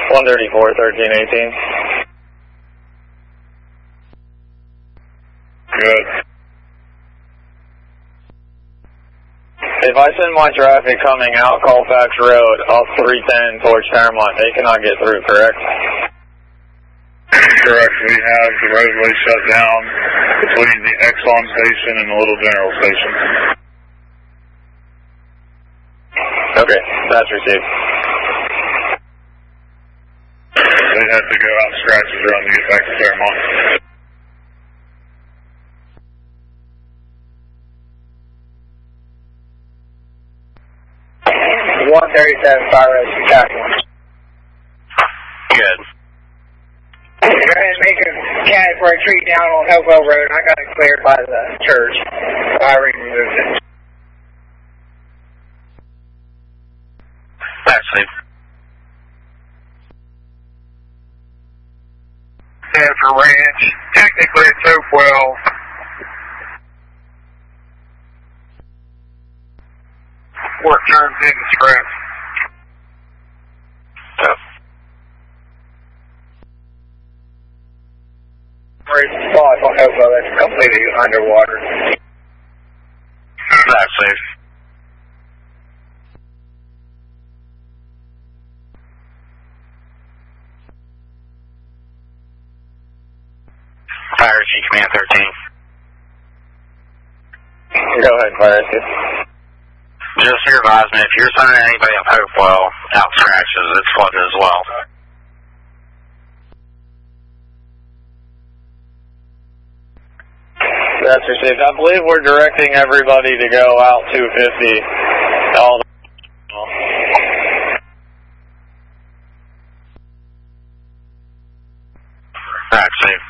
134, 1318. Good. If I send my traffic coming out Colfax Road off 310 towards Paramount, they cannot get through, correct? Correct. We have the roadway shut down between the Exxon station and the Little General station. Okay, that's received. They had to go out scratches around to get back to Paramount. 137 Fire Rescue Saskatchewan. Good. Go ahead and make a cat for a tree down on Hopewell Road. I got it cleared by the church. I removed it. Actually. Stanford Ranch. Technically it's Hopewell. What turns into Scratch? Spot on Hopewell that's completely underwater. That's safe. Fire Rescue Command 13. Go ahead, Fire Rescue. Just for your advisement, if you're sending anybody up Hopewell out scratches, it's flooded as well. That's received. I believe we're directing everybody to go out 250. All the That's safe.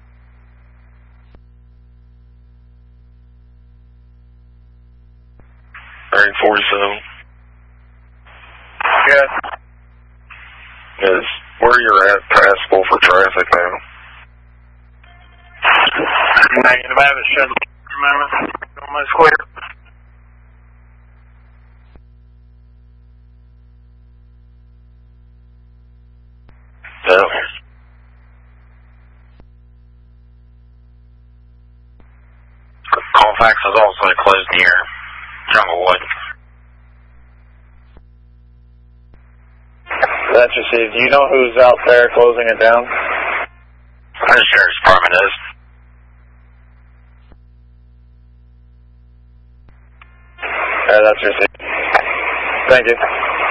Bearing 47. Good. Is where you're at passable for traffic now? Negative. I have it shut. Remember, almost clear. Yeah. Colfax is also closed near Junglewood. That's received. Do you know who's out there closing it down? The sheriff's department is. Yeah, that's received. Thank you.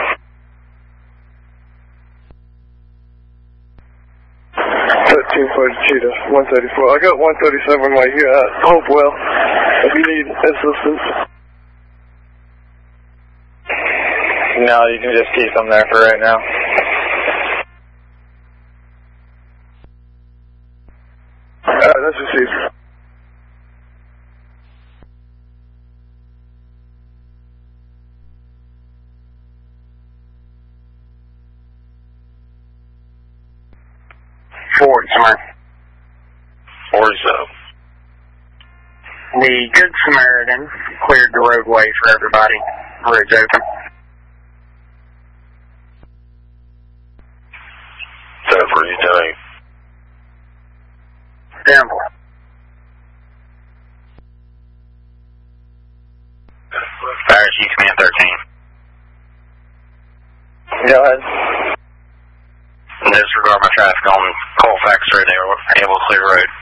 Cheetah, 134. I got 137 right here at Hopewell. If you need assistance. No, you can just keep them there for right now. That's received. Fort Samaritan. 47. The Good Samaritan cleared the roadway for everybody. Bridge open. So what are you doing? Denver. Fire Rescue Command 13. Go ahead. Disregard my traffic on Colfax Road. They were able to clear the road.